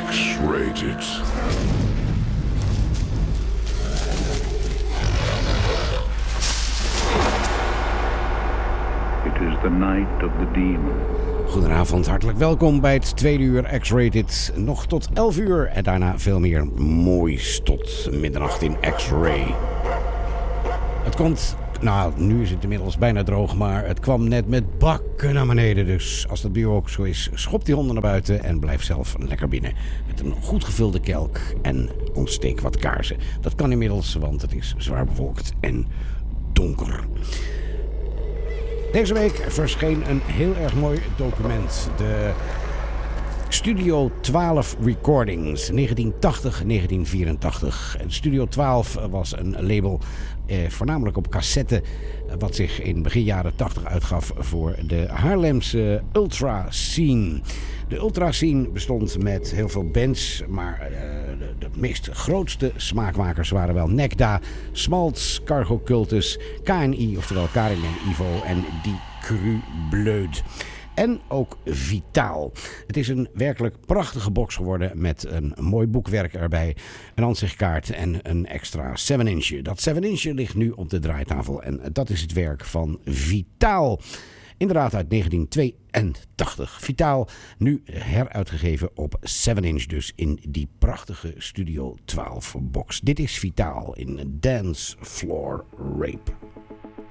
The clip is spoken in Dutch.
X-rated. It is the night of the demon. Goedenavond, hartelijk welkom bij het tweede uur X-rated. Nog tot 11 uur en daarna veel meer moois tot middernacht in X-ray. Het komt, nou nu is het inmiddels bijna droog, maar het kwam net met bakken naar beneden. Dus als dat bij u ook zo is, schop die honden naar buiten en blijf zelf lekker binnen. Met een goed gevulde kelk en ontsteek wat kaarsen. Dat kan inmiddels, want het is zwaar bewolkt en donker. Deze week verscheen een heel erg mooi document. De Studio 12 Recordings, 1980-1984. Studio 12 was een label, voornamelijk op cassette, wat zich in begin jaren 80 uitgaf voor de Haarlemse ultra scene. De ultra scene bestond met heel veel bands, maar de meest grootste smaakmakers waren wel Nekda, Smaltz, Cargo Cultus, KNI, oftewel Karin en Ivo en Die Cru Bleud. En ook Vitaal. Het is een werkelijk prachtige box geworden met een mooi boekwerk erbij, een aanzichtkaart en een extra 7-inch. Dat 7-inch ligt nu op de draaitafel en dat is het werk van Vitaal. Inderdaad uit 1982. Vitaal, nu heruitgegeven op 7-inch, dus in die prachtige Studio 12 box. Dit is Vitaal in Dance Floor Rape.